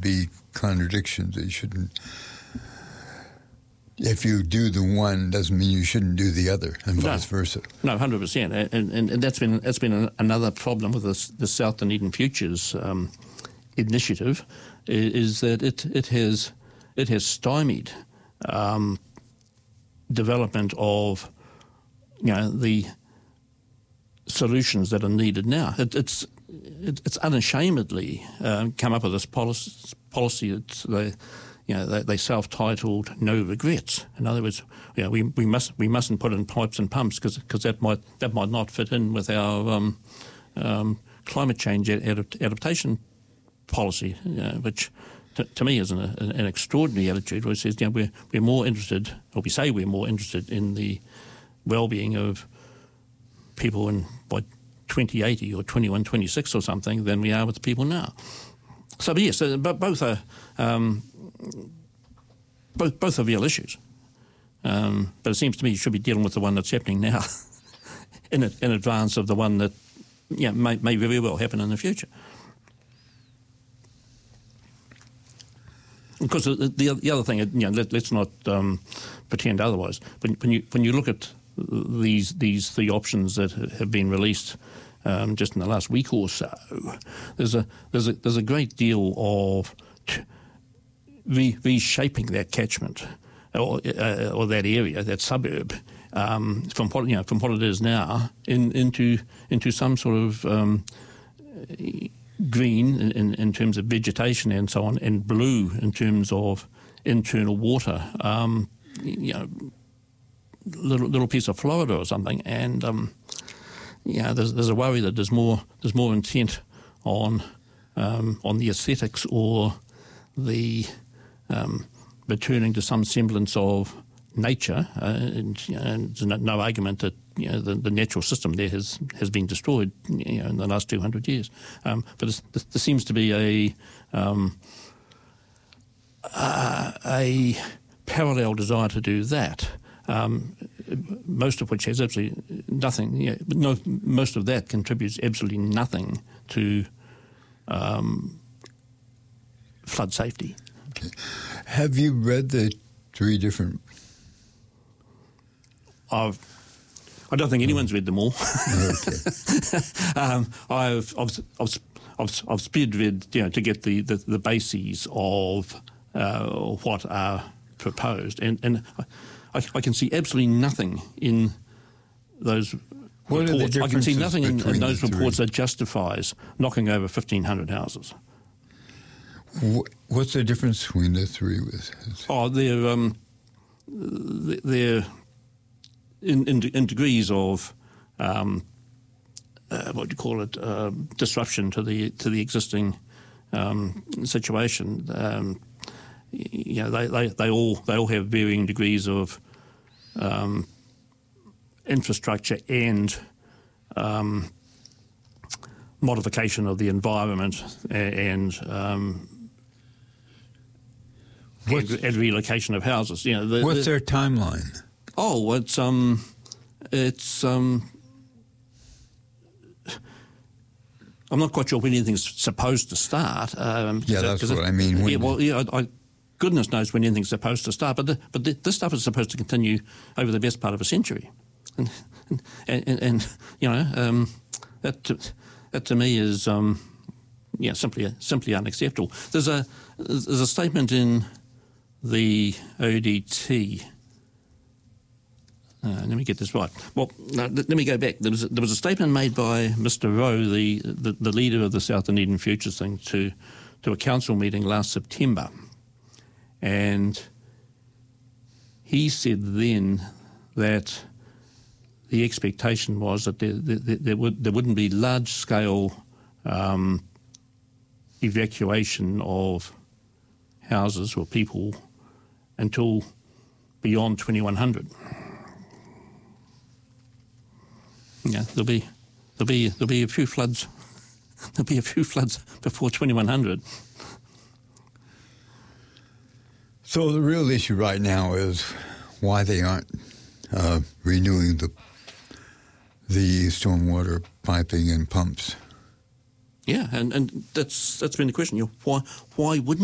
be contradictions. You shouldn't. If you do the one, doesn't mean you shouldn't do the other, and vice versa. No, 100%, and that's been another problem with the South Dunedin Futures initiative, is that it has stymied development of the solutions that are needed now. It's unashamedly come up with this policy that they self-titled "No Regrets." In other words, we mustn't put in pipes and pumps because that might not fit in with our climate change adaptation policy, which to me is an extraordinary attitude. Where it says we're more interested, or we say we're more interested in the well-being of people by 2080 or 2126 or something than we are with the people now. So yes, both are. Both are real issues, but it seems to me you should be dealing with the one that's happening now in advance of the one that may very well happen in the future. Because the other thing, let's not pretend otherwise. When you look at these three options that have been released just in the last week or so, there's a great deal of reshaping that catchment or that area, that suburb, from what it is now into some sort of green in terms of vegetation and so on, and blue in terms of internal water. Little piece of Florida or something, and there's a worry that there's more intent on the aesthetics or the returning to some semblance of nature, and there's no argument that the natural system there has been destroyed in the last 200 years. But there seems to be a parallel desire to do that. Most of which has absolutely nothing. Most of that contributes absolutely nothing to flood safety. Okay. Have you read the three different? I don't think anyone's read them all. Okay. I've speed read to get the bases of what are proposed, and I can see absolutely nothing in those reports. I can see nothing in those reports that justifies knocking over 1,500 houses. What's the difference between the three? They're in degrees of what do you call it, disruption to the existing situation. They all have varying degrees of infrastructure and modification of the environment and relocation of houses. What's their timeline? Oh, it's I'm not quite sure when anything's supposed to start. That's what I mean. Goodness knows when anything's supposed to start, but this stuff is supposed to continue over the best part of a century, and that to me is simply unacceptable. There's a statement in the ODT. Let me get this right. Well, let me go back. There was a statement made by Mr. Rowe, the leader of the South Dunedin Futures thing, to a council meeting last September, and he said then that the expectation was that there wouldn't be large-scale evacuation of houses or people until beyond 2100. Yeah, there'll be a few floods. There'll be a few floods before 2100. So the real issue right now is why they aren't renewing the stormwater piping and pumps. Yeah, and that's been the question. Why wouldn't